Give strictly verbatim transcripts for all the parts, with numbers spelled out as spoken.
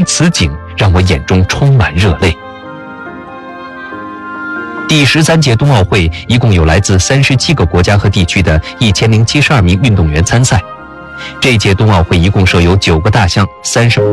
此景让我眼中充满热泪。第十三届冬奥会一共有来自三十七个国家和地区的一千零七十二名运动员参赛。这届冬奥会一共设有九个大项，三十。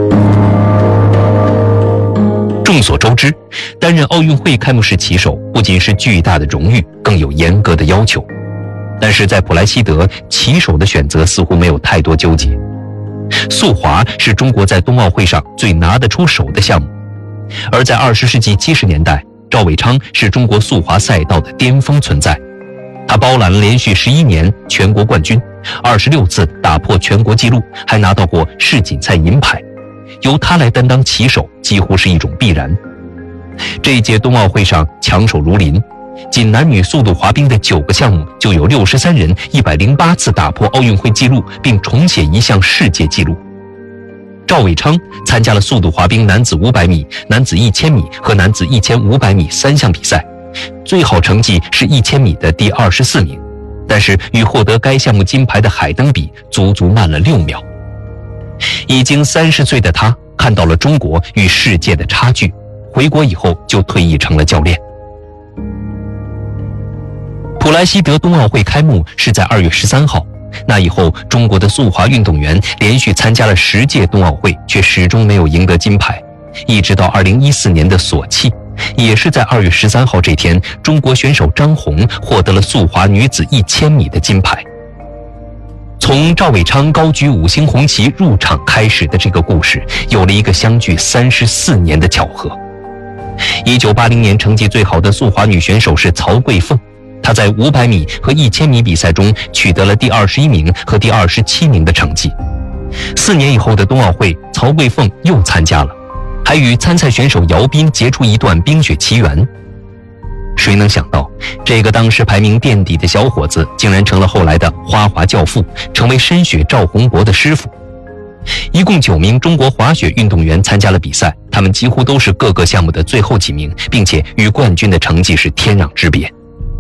众所周知，担任奥运会开幕式旗手不仅是巨大的荣誉，更有严格的要求。但是在普莱西德，旗手的选择似乎没有太多纠结。速滑是中国在冬奥会上最拿得出手的项目，而在二十世纪七十年代，赵伟昌是中国速滑赛道的巅峰存在。他包揽了连续十一年全国冠军，二十六次打破全国纪录，还拿到过世锦赛银牌。由他来担当旗手几乎是一种必然。这一届冬奥会上强手如林，仅男女速度滑冰的九个项目就有六十三人一百零八次打破奥运会纪录，并重写一项世界纪录。赵伟昌参加了速度滑冰男子五百米、男子一千米和男子一千五百米三项比赛，最好成绩是一千米的第二十四名，但是与获得该项目金牌的海登比足足慢了六秒。已经三十岁的他看到了中国与世界的差距，回国以后就退役成了教练。普莱西德冬奥会开幕是在二月十三号，那以后中国的速滑运动员连续参加了十届冬奥会，却始终没有赢得金牌，一直到二零一四年的索契，也是在二月十三号这天，中国选手张红获得了速滑女子一千米的金牌。从赵伟昌高举五星红旗入场开始的这个故事，有了一个相距三十四年的巧合。一九八零年成绩最好的速滑女选手是曹桂凤，她在五百米和一千米比赛中取得了第二十一名和第二十七名的成绩。四年以后的冬奥会，曹桂凤又参加了，还与参赛选手姚斌结出一段冰雪奇缘。谁能想到，这个当时排名垫底的小伙子，竟然成了后来的花滑教父，成为深雪赵宏博的师傅。一共九名中国滑雪运动员参加了比赛，他们几乎都是各个项目的最后几名，并且与冠军的成绩是天壤之别。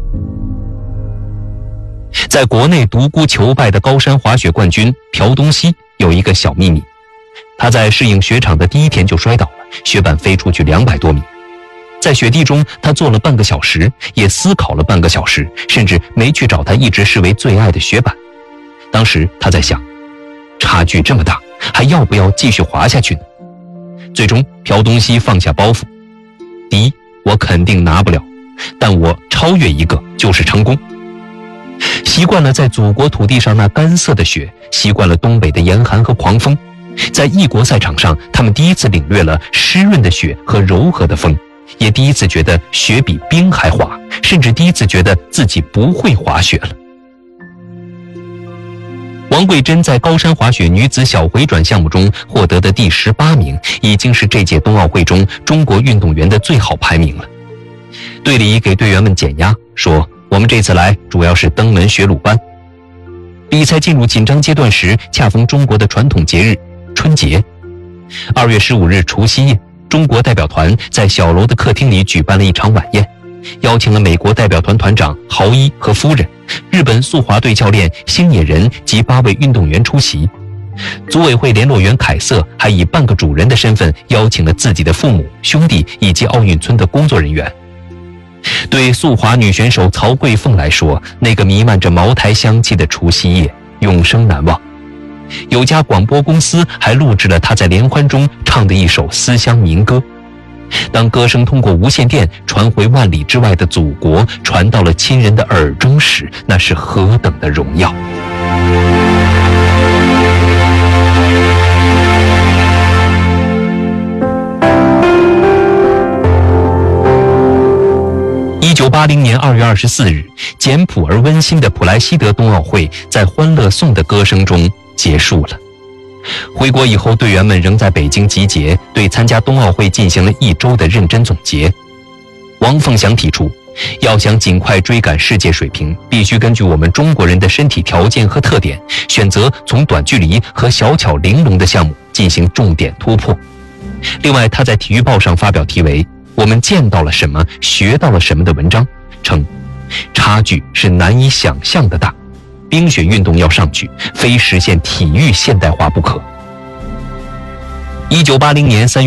在国内独孤求败的高山滑雪冠军朴东熙有一个小秘密，他在适应雪场的第一天就摔倒了，雪板飞出去两百多米。在雪地中，他坐了半个小时，也思考了半个小时，甚至没去找他一直视为最爱的雪板。当时他在想，差距这么大，还要不要继续滑下去呢？最终朴东熙放下包袱，第一，我肯定拿不了，但我超越一个就是成功。习惯了在祖国土地上那干涩的雪，习惯了东北的严寒和狂风，在异国赛场上，他们第一次领略了湿润的雪和柔和的风，也第一次觉得雪比冰还滑，甚至第一次觉得自己不会滑雪了。王桂珍在高山滑雪女子小回转项目中获得的第十八名，已经是这届冬奥会中中国运动员的最好排名了。队里给队员们减压，说我们这次来主要是登门学鲁班。比赛进入紧张阶段时，恰逢中国的传统节日春节。二月十五日除夕夜，中国代表团在小楼的客厅里举办了一场晚宴，邀请了美国代表团团长豪伊和夫人，日本速滑队教练星野仁及八位运动员出席。组委会联络员凯瑟还以半个主人的身份邀请了自己的父母、兄弟以及奥运村的工作人员。对速滑女选手曹桂凤来说，那个弥漫着茅台香气的除夕夜永生难忘。有家广播公司还录制了她在联欢中唱的一首思乡民歌。当歌声通过无线电传回万里之外的祖国，传到了亲人的耳中时，那是何等的荣耀！一九八零年二月二十四日，简朴而温馨的普莱西德冬奥会在欢乐颂的歌声中结束了。回国以后，队员们仍在北京集结，对参加冬奥会进行了一周的认真总结。王凤祥提出，要想尽快追赶世界水平，必须根据我们中国人的身体条件和特点，选择从短距离和小巧玲珑的项目进行重点突破。另外，他在体育报上发表题为我们见到了什么，学到了什么的文章，称差距是难以想象的大，冰雪运动要上去，非实现体育现代化不可。一九八零年三月